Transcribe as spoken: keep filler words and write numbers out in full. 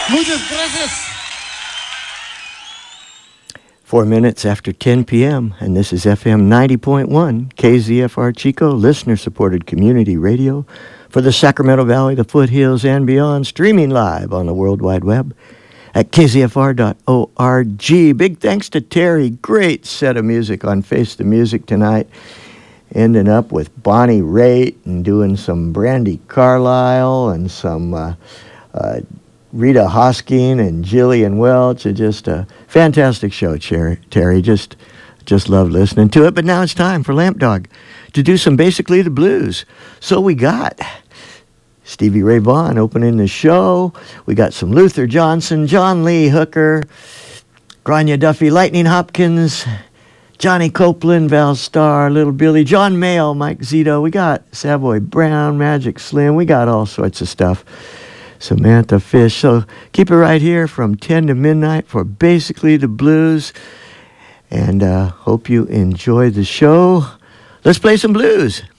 Muchas gracias. Four minutes after ten p.m., and this is F M ninety point one, K Z F R Chico, listener-supported community radio for the Sacramento Valley, the foothills, and beyond, streaming live on the World Wide Web at k z f r dot org. Big thanks to Terry. Great set of music on Face the Music tonight. Ending up with Bonnie Raitt and doing some Brandi Carlile and some uh, uh, Rita Hosking and Jillian Welch. It's just a fantastic show, Terry. Just, just loved listening to it. But now it's time for Lamp Dog to do some Basically the Blues. So we got Stevie Ray Vaughan opening the show. We got some Luther Johnson, John Lee Hooker, Grania Duffy, Lightning Hopkins, Johnny Copeland, Val Starr, Little Billy, John Mayall, Mike Zito. We got Savoy Brown, Magic Slim. We got all sorts of stuff. Samantha Fish. So keep it right here from ten to midnight for Basically the Blues. And uh, hope you enjoy the show. Let's play some blues.